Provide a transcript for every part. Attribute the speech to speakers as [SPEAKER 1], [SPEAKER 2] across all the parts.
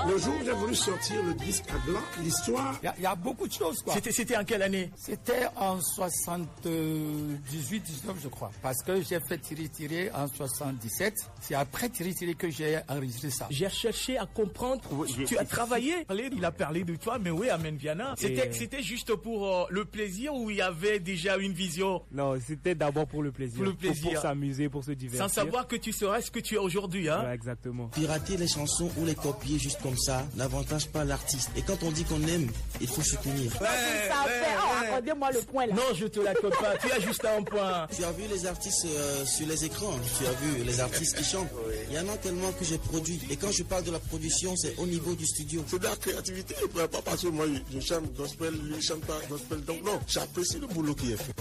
[SPEAKER 1] Le jour où j'ai voulu sortir le disque à blanc, l'histoire...
[SPEAKER 2] Il y a beaucoup de choses, quoi.
[SPEAKER 3] C'était en quelle année?
[SPEAKER 2] C'était en 78, 19, je crois. Parce que j'ai fait tirer en 77. C'est après tirer que j'ai enregistré ça.
[SPEAKER 3] J'ai cherché à comprendre. Tu as travaillé. Il a parlé de toi, mais oui, Amen Viana. C'était juste pour le plaisir ou il y avait déjà une vision?
[SPEAKER 4] Non, c'était d'abord pour le plaisir.
[SPEAKER 3] Pour le plaisir.
[SPEAKER 4] Pour s'amuser, pour se divertir.
[SPEAKER 3] Sans savoir que tu seras ce que tu es aujourd'hui, hein?
[SPEAKER 4] Ouais, exactement.
[SPEAKER 5] Pirater les chansons ou les copier juste comme ça n'avantage pas l'artiste. Et quand on dit qu'on aime, il faut soutenir.
[SPEAKER 6] Accordez-moi le point là.
[SPEAKER 3] Non, je te l'accorde pas. Tu as juste un point.
[SPEAKER 5] Tu as vu les artistes sur les écrans. Tu as vu les artistes qui chantent. Il y en a tellement que j'ai produit. Et quand je parle de la production, c'est au niveau du studio.
[SPEAKER 1] C'est de la créativité. Pas parce que moi, je chante gospel, lui, je chante pas gospel. Donc non, j'apprécie le boulot qui est fait.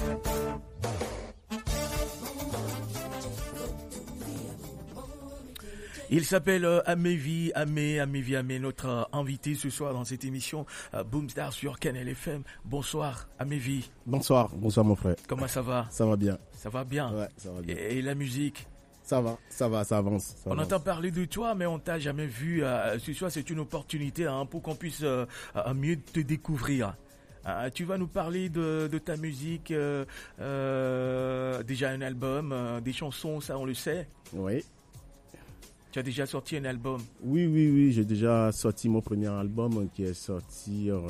[SPEAKER 3] Il s'appelle Amévi, notre invité ce soir dans cette émission Boomstar sur Canal FM. Bonsoir Amévi.
[SPEAKER 7] Bonsoir mon frère.
[SPEAKER 3] Comment ça va?
[SPEAKER 7] Ça va bien.
[SPEAKER 3] Ça va bien.
[SPEAKER 7] Ouais, ça va bien.
[SPEAKER 3] Et la musique?
[SPEAKER 7] Ça va, ça avance.
[SPEAKER 3] On entend parler de toi, mais on t'a jamais vu. Ce soir, c'est une opportunité pour qu'on puisse mieux te découvrir. Tu vas nous parler de ta musique, déjà un album, des chansons, ça on le sait.
[SPEAKER 7] Oui.
[SPEAKER 3] Tu as déjà sorti un album?
[SPEAKER 7] Oui, j'ai déjà sorti mon premier album qui est sorti en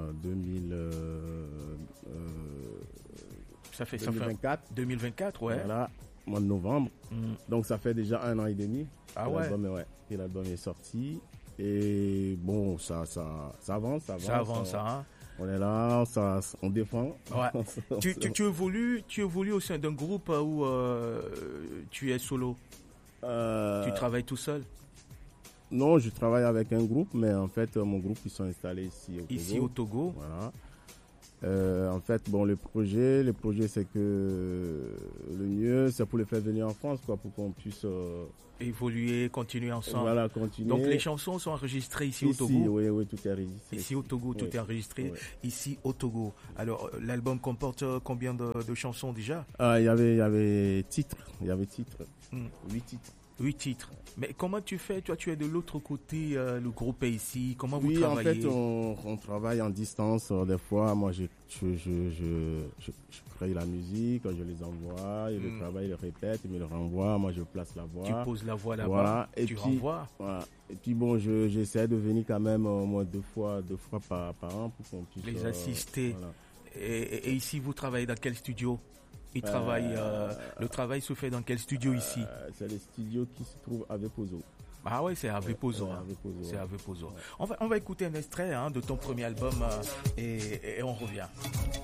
[SPEAKER 7] 2024.
[SPEAKER 3] 2024, ouais.
[SPEAKER 7] Voilà, mois de novembre. Donc ça fait déjà 1 an et demi.
[SPEAKER 3] Ah ouais.
[SPEAKER 7] Et l'album est sorti. Et bon, ça avance.
[SPEAKER 3] Ça avance, hein.
[SPEAKER 7] On est là, on défend.
[SPEAKER 3] Ouais. tu évolues au sein d'un groupe où tu es solo? Tu travailles tout seul?
[SPEAKER 7] Non, je travaille avec un groupe, mais en fait, mon groupe, ils sont installés ici
[SPEAKER 3] au Togo.
[SPEAKER 7] Voilà. En fait, bon, le projet, c'est que le mieux, c'est pour les faire venir en France, quoi, pour qu'on puisse
[SPEAKER 3] évoluer, continuer ensemble.
[SPEAKER 7] Voilà, continuer.
[SPEAKER 3] Donc les chansons sont enregistrées ici au Togo.
[SPEAKER 7] Oui, tout est enregistré.
[SPEAKER 3] Ici au Togo, tout est enregistré. Ici au Togo. Alors, l'album comporte combien de chansons déjà?
[SPEAKER 7] Il y avait titres. 8 titres.
[SPEAKER 3] Mais comment tu fais? Toi, tu es de l'autre côté, le groupe est ici. Comment vous travaillez?
[SPEAKER 7] En fait, on travaille en distance. Des fois, moi, je crée la musique, je les envoie, ils le travaillent, ils le répètent, ils me le renvoient. Moi, je place la voix.
[SPEAKER 3] Tu poses la voix là-bas,
[SPEAKER 7] voilà.
[SPEAKER 3] tu renvoies.
[SPEAKER 7] Voilà. Et puis, bon, j'essaie de venir quand même au moins deux fois par an pour qu'on puisse
[SPEAKER 3] les assister.
[SPEAKER 7] Voilà.
[SPEAKER 3] Et ici, vous travaillez dans quel studio? Le travail se fait dans quel studio ici?
[SPEAKER 7] C'est le studio qui se trouve à Vepozo.
[SPEAKER 3] Ah ouais, c'est à Vepozo. C'est à Vepozo. On va écouter un extrait de ton premier album et on revient.